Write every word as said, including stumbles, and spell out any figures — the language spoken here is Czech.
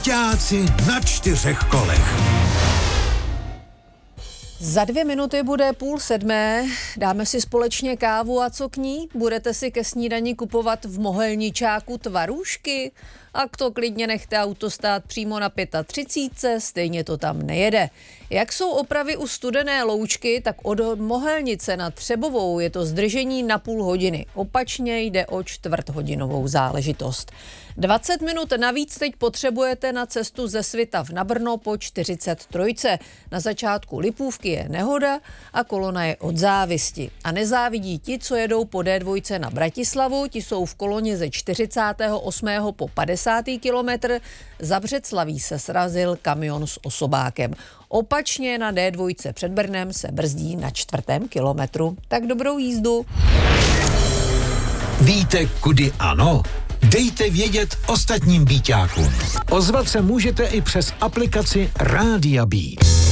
Byťáci na čtyřech kolech. Za dvě minuty bude půl sedmé, dáme si společně kávu a co k ní? Budete si ke snídani kupovat v mohelničáku tvarůžky? A to klidně nechte auto stát přímo na třicet pět, stejně to tam nejede. Jak jsou opravy u Studené Loučky, tak od Mohelnice na Třebovou je to zdržení na půl hodiny. Opačně jde o čtvrthodinovou záležitost. dvacet minut navíc teď potřebujete na cestu ze Svitav na Brno po čtyřicet tři. Na začátku Lipůvky je nehoda a kolona je od závisti. A nezávidí ti, co jedou po dé dva na Bratislavu, ti jsou v koloně ze čtyřicátého osmého po padesátý kilometr. Za Břeclaví se srazil kamion s osobákem. Opačně na dé dva před Brnem se brzdí na čtvrtém kilometru. Tak dobrou jízdu. Víte, kudy ano? Dejte vědět ostatním byťákům. Ozvat se můžete i přes aplikaci Rádia B.